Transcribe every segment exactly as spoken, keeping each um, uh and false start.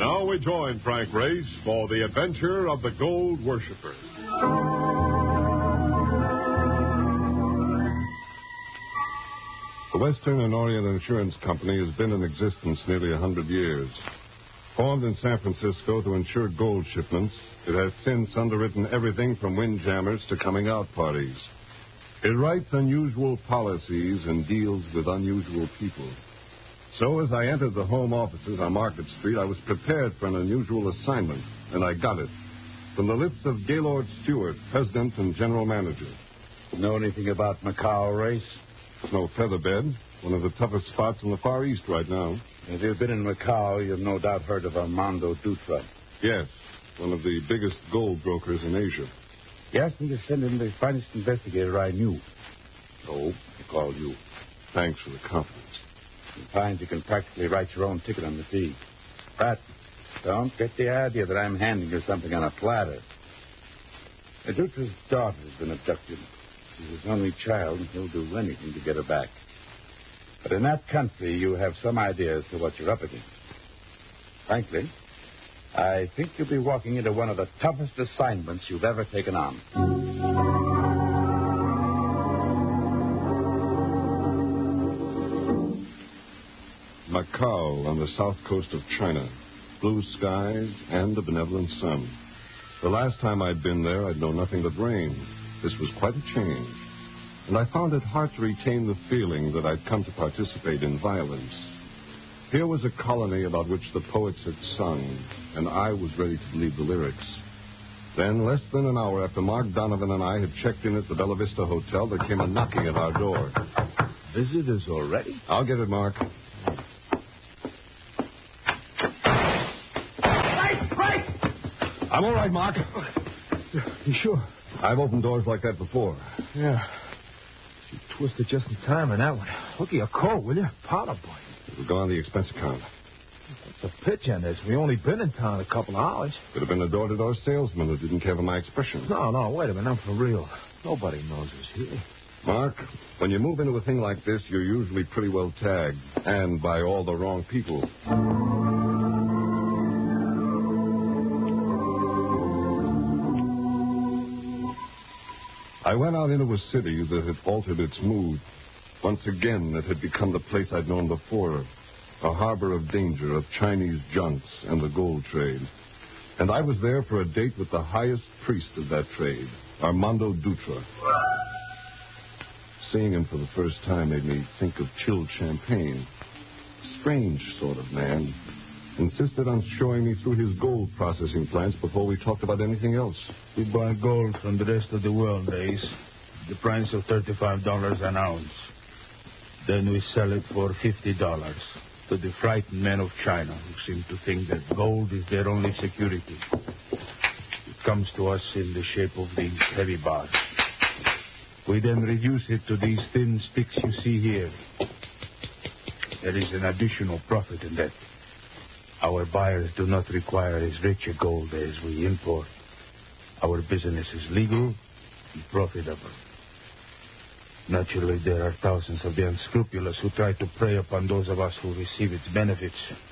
Now we join Frank Race for the adventure of the Gold Worshipper. The Western and Orient Insurance Company has been in existence nearly a hundred years. Formed in San Francisco to insure gold shipments, it has since underwritten everything from windjammers to coming-out parties. It writes unusual policies and deals with unusual people. So as I entered the home offices on Market Street, I was prepared for an unusual assignment, and I got it. From the lips of Gaylord Stewart, President and General Manager. Know anything about Macau, Race? It's no featherbed. One of the toughest spots in the Far East right now. If you've been in Macau, you've no doubt heard of Armando Dutra. Yes, one of the biggest gold brokers in Asia. He asked me to send him the finest investigator I knew. So, he called you. Thanks for the confidence. He finds you can practically write your own ticket on the fee. But don't get the idea that I'm handing you something on a platter. The Dutra's daughter has been abducted. She's his only child, and he'll do anything to get her back. But in that country, you have some idea as to what you're up against. Frankly, I think you'll be walking into one of the toughest assignments you've ever taken on. Macau on the south coast of China. Blue skies and a benevolent sun. The last time I'd been there, I'd known nothing but rain. This was quite a change. And I found it hard to retain the feeling that I'd come to participate in violence. Here was a colony about which the poets had sung, and I was ready to believe the lyrics. Then, less than an hour after Mark Donovan and I had checked in at the Bella Vista Hotel, there came a knocking at our door. Visitors already? I'll get it, Mark. Right, right! I'm all right, Mark. You sure? I've opened doors like that before. Yeah. You twisted just in time in that one. Look at your coat, will you? Powder boy. We'll go on the expense account. What's a pitch on this? We only been in town a couple of hours. Could have been a door-to-door salesman who didn't care for my expression. No, no, wait a minute. I'm for real. Nobody knows us here. Mark, when you move into a thing like this, you're usually pretty well tagged, and by all the wrong people. I went out into a city that had altered its mood. Once again, it had become the place I'd known before, a harbor of danger, of Chinese junks and the gold trade. And I was there for a date with the highest priest of that trade, Armando Dutra. Seeing him for the first time made me think of chilled champagne. Strange sort of man. Insisted on showing me through his gold processing plants before we talked about anything else. We buy gold from the rest of the world, Ace. The price of thirty-five dollars an ounce. Then we sell it for fifty dollars to the frightened men of China who seem to think that gold is their only security. It comes to us in the shape of these heavy bars. We then reduce it to these thin sticks you see here. There is an additional profit in that. Our buyers do not require as rich a gold as we import. Our business is legal and profitable. Naturally, there are thousands of the unscrupulous who try to prey upon those of us who receive its benefits.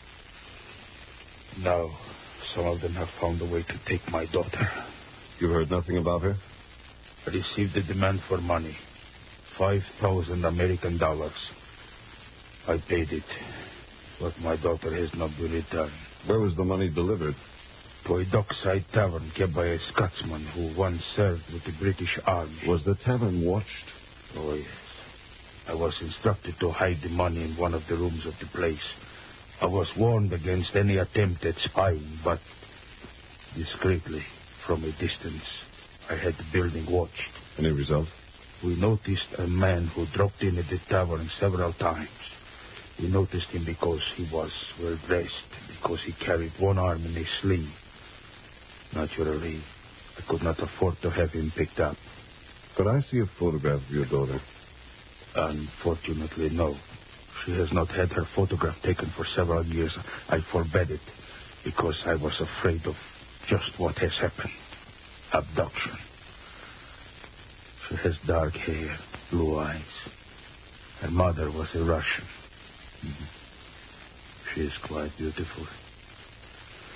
Now, some of them have found a way to take my daughter. You heard nothing about her? I received a demand for money. Five thousand American dollars. I paid it. But my daughter has not been returned. Where was the money delivered? To a dockside tavern kept by a Scotsman who once served with the British Army. Was the tavern watched? Oh, yes. I was instructed to hide the money in one of the rooms of the place. I was warned against any attempt at spying, but discreetly, from a distance, I had the building watched. Any result? We noticed a man who dropped in at the tavern several times. We noticed him because he was well dressed, because he carried one arm in a sling. Naturally, I could not afford to have him picked up. Could I see a photograph of your daughter? Unfortunately, no. She has not had her photograph taken for several years. I forbade it because I was afraid of just what has happened. Abduction. She has dark hair, blue eyes. Her mother was a Russian. Mm-hmm. She is quite beautiful.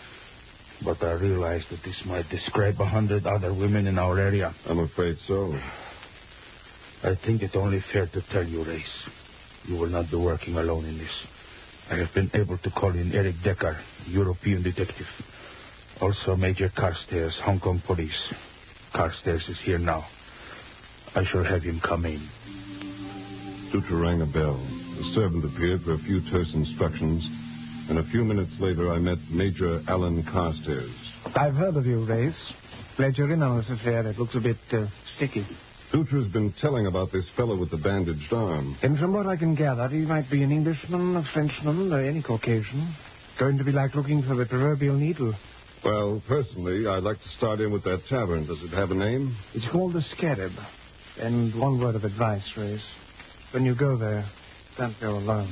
But I realize that this might describe a hundred other women in our area. I'm afraid so. I think it only fair to tell you, Race. You will not be working alone in this. I have been able to call in Eric Decker, European detective. Also Major Carstairs, Hong Kong police. Carstairs is here now. I shall have him come in. Dutra rang a bell. The servant appeared for a few terse instructions, and a few minutes later I met Major Alan Carstairs. I've heard of you, Race. Glad you're in on this affair. It looks a bit uh, sticky. Dutra's been telling about this fellow with the bandaged arm. And from what I can gather, he might be an Englishman, a Frenchman, or any Caucasian. Going to be like looking for the proverbial needle. Well, personally, I'd like to start in with that tavern. Does it have a name? It's called the Scarab. And one word of advice, Race. When you go there, don't go alone.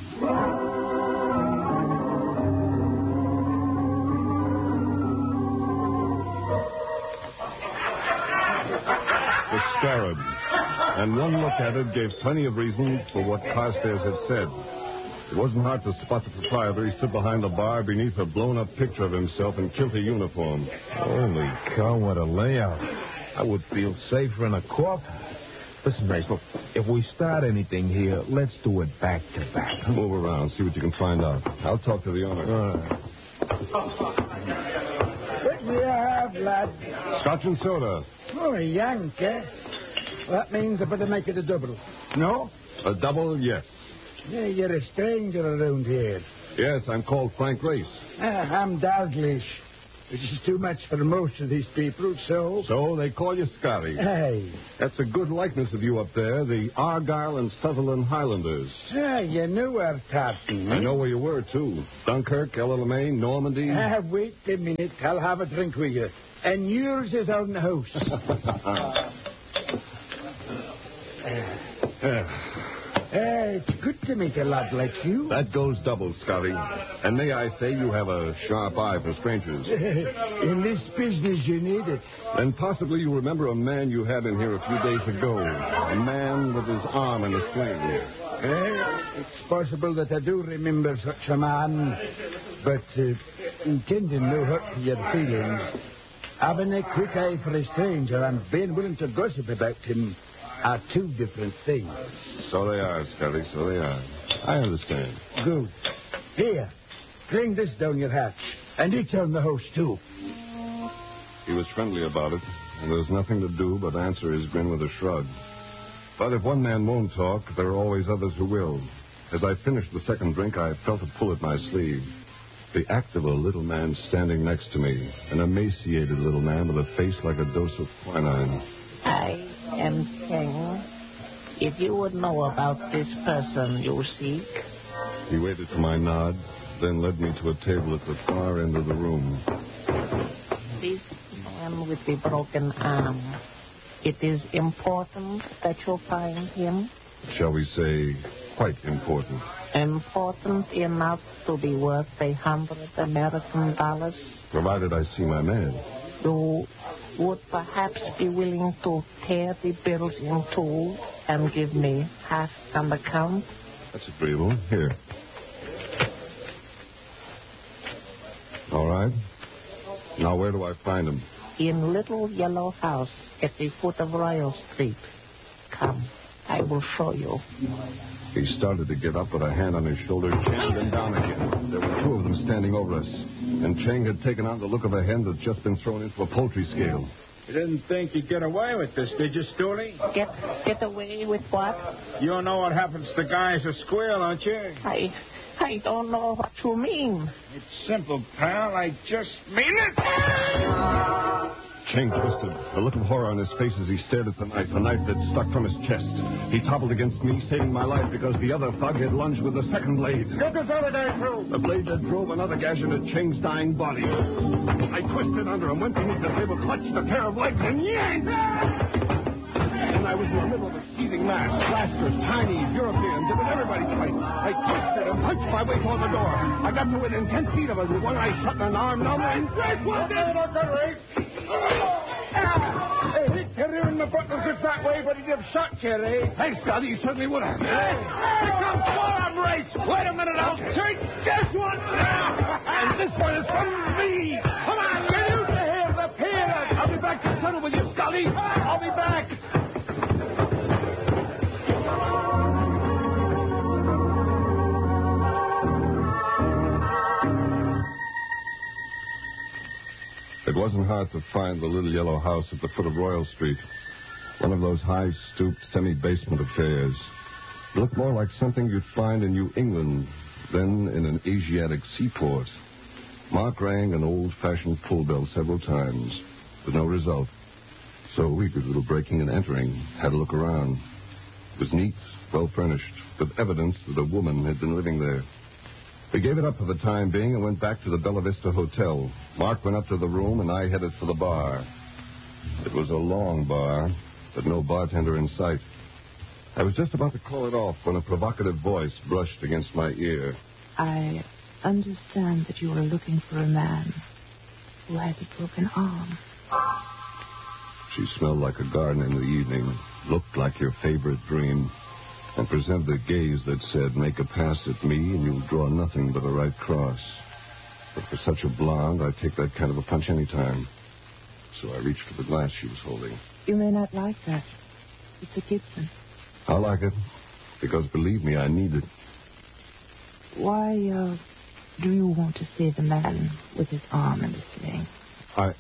The Scarab. And one look at it gave plenty of reason for what Carstairs had said. It wasn't hard to spot the proprietor. He stood behind the bar beneath a blown-up picture of himself in kilty uniform. Holy cow, what a layout. I would feel safer in a coffin. Listen, Race, look, if we start anything here, let's do it back to back. Move around, see what you can find out. I'll talk to the owner. All right. What do you have, lad? Scotch and soda. Oh, a yank, eh? Well, that means I better make it a double. No? A double, yes. Yeah, you're a stranger around here. Yes, I'm called Frank Race. Ah, I'm Dalglish, which is too much for most of these people, so... So they call you Scotty. Hey. That's a good likeness of you up there, the Argyll and Sutherland Highlanders. Ah, you knew our tartan, eh? I know where you were, too. Dunkirk, El Alamein, Normandy. Ah, wait a minute. I'll have a drink with you. And yours is on the house. Uh, it's good to meet a lad like you. That goes double, Scotty. And may I say you have a sharp eye for strangers. In this business, you need it. And possibly you remember a man you had in here a few days ago. A man with his arm in a sling. Uh, it's possible that I do remember such a man, but uh, intending no hurt to your feelings. Having a quick eye for a stranger and being willing to gossip about him are two different things. So they are, Scotty, so they are. I understand. Good. Here, fling this down your hatch. And each on the house, too. He was friendly about it, and there was nothing to do but answer his grin with a shrug. But if one man won't talk, there are always others who will. As I finished the second drink, I felt a pull at my sleeve. The act of a little man standing next to me, an emaciated little man with a face like a dose of quinine. I am King. If you would know about this person you seek. He waited for my nod, then led me to a table at the far end of the room. This man with the broken arm. It is important that you find him. Shall we say, quite important. Important enough to be worth a hundred American dollars. Provided I see my man. You would perhaps be willing to tear the bills in two and give me half on the count? That's agreeable. Here. All right. Now, where do I find him? In Little Yellow House at the foot of Royal Street. Come, I will show you. He started to get up, but a hand on his shoulder jammed him down again. There were two of them standing over us, and Chang had taken on the look of a hen that's just been thrown into a poultry scale. You didn't think you'd get away with this, did you, Stooley? Get get away with what? You know what happens to guys who squeal, don't you? I I don't know what you mean. It's simple, pal. I just mean it. Chang twisted, a look of horror on his face as he stared at the knife, a knife that stuck from his chest. He toppled against me, saving my life because the other thug had lunged with the second blade. Get this other guy through. The blade that drove another gash into Chang's dying body. I twisted under him, went beneath the table, clutched a pair of legs, and yanked! And I was in the middle of a seething mass. Blasters, Chinese, Europeans, it was everybody's fight. I twisted and punched my way toward the door. I got to within ten feet of it with one eye shut and an arm numb, and Greg was dead. Hey, Terry in the buttons is that way, but he'd have shot you, eh? Thanks, God, he certainly would have. Hey, here comes Forearm Race. Wait a minute, I'll take this one. And this one is from me. Come on, get wasn't hard to find the little yellow house at the foot of Royal Street. One of those high-stooped, semi-basement affairs. It looked more like something you'd find in New England than in an Asiatic seaport. Mark rang an old-fashioned pull bell several times, with no result. So we did a little breaking and entering, had a look around. It was neat, well-furnished, with evidence that a woman had been living there. We gave it up for the time being and went back to the Bella Vista Hotel. Mark went up to the room, and I headed for the bar. It was a long bar, but no bartender in sight. I was just about to call it off when a provocative voice brushed against my ear. I understand that you are looking for a man who has a broken arm. She smelled like a garden in the evening, looked like your favorite dream, and presented a gaze that said, make a pass at me and you'll draw nothing but a right cross. But for such a blonde, I'd take that kind of a punch any time. So I reached for the glass she was holding. You may not like that. It's a Gibson. I like it, because believe me, I need it. Why, uh, do you want to see the man with his arm in the sling? I...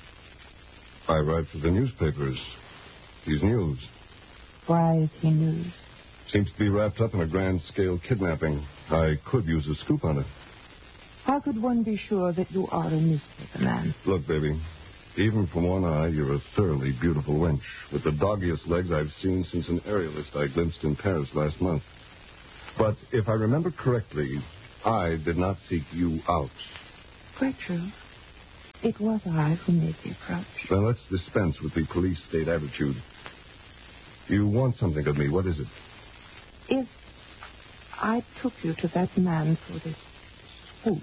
I write for the newspapers. He's news. Why is he news? Seems to be wrapped up in a grand-scale kidnapping. I could use a scoop on it. How could one be sure that you are a newspaper man? Look, baby, even from one eye, you're a thoroughly beautiful wench, with the doggiest legs I've seen since an aerialist I glimpsed in Paris last month. But if I remember correctly, I did not seek you out. Quite true. It was I who made the approach. Well, let's dispense with the police state attitude. You want something of me. What is it? If I took you to that man for this swoop,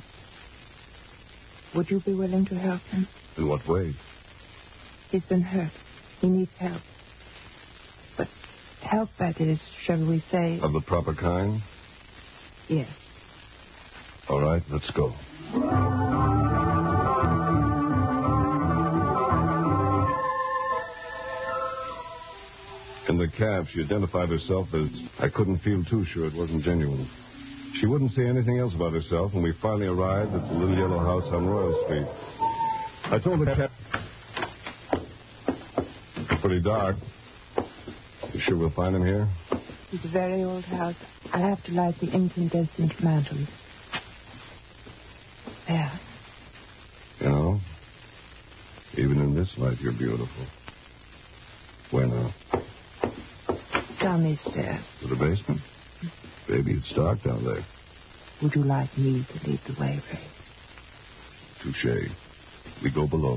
would you be willing to help him? In what way? He's been hurt. He needs help. But help, that is, shall we say... Of the proper kind? Yes. All right, let's go. In the cab, she identified herself as I couldn't feel too sure it wasn't genuine. She wouldn't say anything else about herself, and we finally arrived at the little yellow house on Royal Street. I told the cab... It's pretty dark. You sure we'll find him here? It's a very old house. I'll have to light the incandescent mantle. There. You know, even in this light, you're beautiful. Where now? Down these stairs. To the basement? Baby, it's dark down there. Would you like me to lead the way, Ray? Touche. We go below.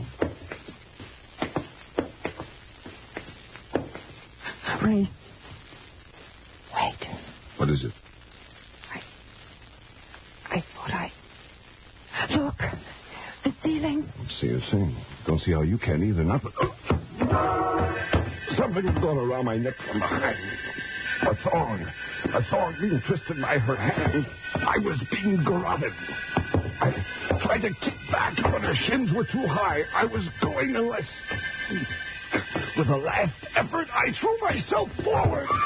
Ray. Wait. What is it? I... I thought I... Look. The ceiling. Don't see a thing. Don't see how you can either. Not but... Something's going around my neck from behind. A thong. A thong being twisted by her hand. I was being garroted. I tried to kick back, but her shins were too high. I was going unless... With a last effort, I threw myself forward.